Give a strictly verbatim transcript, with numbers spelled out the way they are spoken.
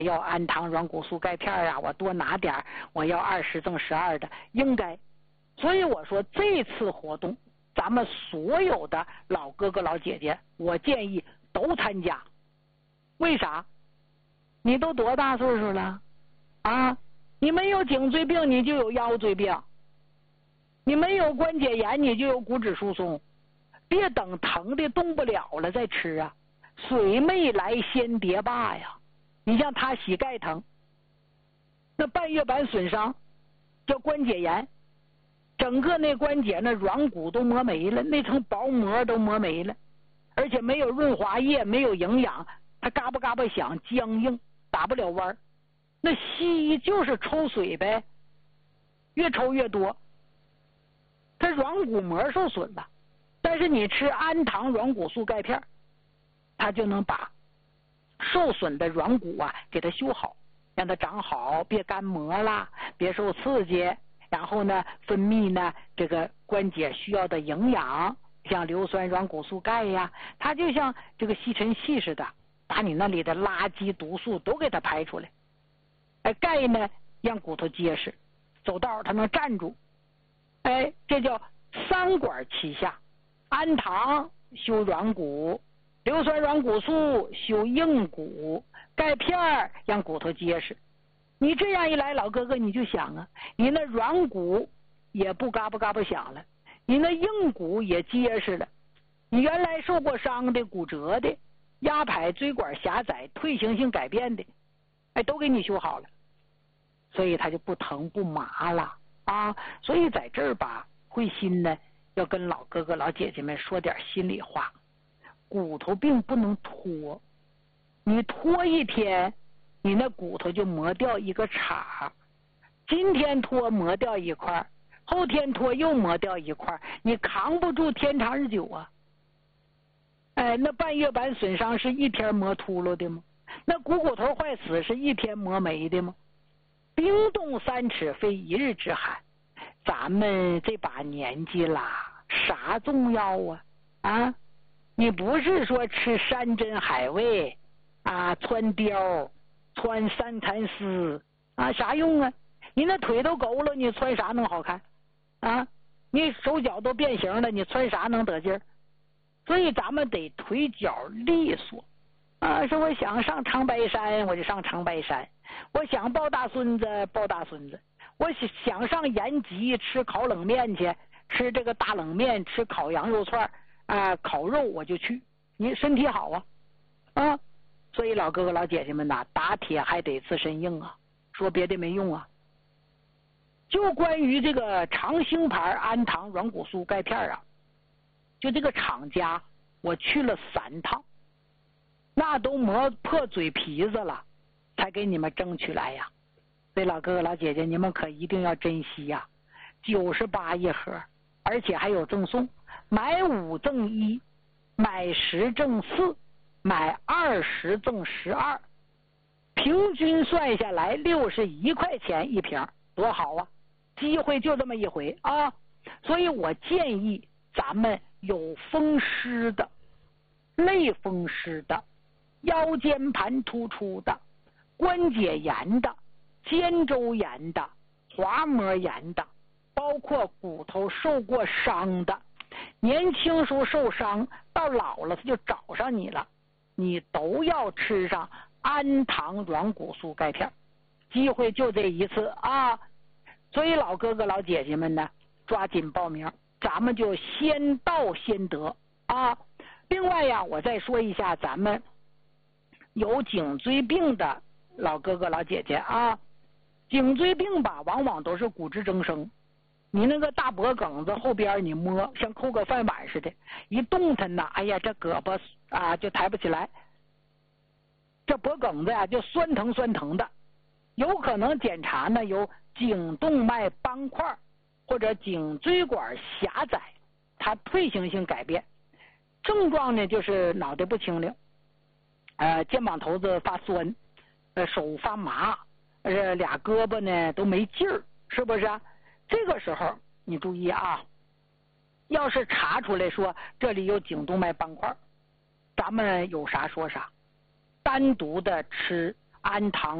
要氨糖软骨素钙片啊，我多拿点，我要二十赠十二的，应该。所以我说这次活动，咱们所有的老哥哥老姐姐，我建议都参加。为啥？你都多大岁数了啊？你没有颈椎病，你就有腰椎病；你没有关节炎，你就有骨质疏松。别等疼的动不了了再吃啊！水没来先跌罢呀！你像他膝盖疼，那半月板损伤叫关节炎，整个那关节那软骨都磨没了，那层薄膜都磨没了，而且没有润滑液，没有营养，它嘎巴嘎巴响，僵硬，打不了弯。那西医就是抽水呗，越抽越多，它软骨膜受损了。但是你吃氨糖软骨素钙片，它就能把受损的软骨啊给它修好，让它长好，别干磨啦，别受刺激，然后呢分泌呢这个关节需要的营养，像硫酸软骨素钙呀，它就像这个吸尘器似的，把你那里的垃圾毒素都给它排出来。哎，钙呢让骨头结实，走道它能站住。哎，这叫三管齐下。氨糖修软骨，硫酸软骨素修硬骨，钙片让骨头结实。你这样一来，老哥哥你就想啊，你那软骨也不嘎巴嘎巴响了，你那硬骨也结实了，你原来受过伤的、骨折的、压迫椎管狭窄、退行性改变的，哎，都给你修好了，所以它就不疼不麻了啊。所以在这儿吧，慧心呢要跟老哥哥老姐姐们说点心里话，骨头病不能拖，你拖一天，你那骨头就磨掉一个茬，今天拖磨掉一块，后天拖又磨掉一块，你扛不住天长日久啊。哎，那半月板损伤是一天磨秃噜的吗？那股骨头坏死是一天磨没的吗？冰冻三尺非一日之寒，咱们这把年纪啦，啥重要啊？啊，你不是说吃山珍海味啊，穿貂，穿三蚕丝啊，啥用啊？你那腿都佝偻，你穿啥能好看啊？你手脚都变形了，你穿啥能得劲儿？所以咱们得腿脚利索啊！说我想上长白山，我就上长白山；我想抱大孙子，抱大孙子。我想上延吉吃烤冷面去，吃这个大冷面，吃烤羊肉串啊，烤肉我就去。你身体好啊，啊！所以老哥哥老姐姐们呐，打铁还得自身硬啊，说别的没用啊。就关于这个长兴牌氨糖软骨素钙片啊，就这个厂家我去了三趟，那都磨破嘴皮子了，才给你们争取来呀。所以老哥哥老姐姐，你们可一定要珍惜呀！九十八一盒，而且还有赠送，买五赠一，买十赠四，买二十赠十二，平均算下来六十一块钱一瓶，多好啊！机会就这么一回啊！所以我建议咱们有风湿的、类风湿的、腰间盘突出的、关节炎的、肩周炎的、滑膜炎的，包括骨头受过伤的，年轻时候受伤，到老了他就找上你了，你都要吃上氨糖软骨素钙片，机会就这一次啊！所以老哥哥老姐姐们呢，抓紧报名，咱们就先到先得啊！另外呀，我再说一下，咱们有颈椎病的老哥哥老姐姐啊，颈椎病吧，往往都是骨质增生。你那个大脖梗子后边你摸，像扣个饭碗似的，一动弹呐，哎呀，这胳膊啊就抬不起来，这脖梗子呀、啊、就酸疼酸疼的，有可能检查呢有颈动脉斑块或者颈椎管狭窄，它退行性改变。症状呢就是脑袋不清灵，呃，肩膀头子发酸，呃，手发麻，呃，俩胳膊呢都没劲儿，是不是啊？这个时候你注意啊，要是查出来说这里有颈动脉斑块，咱们有啥说啥，单独的吃安堂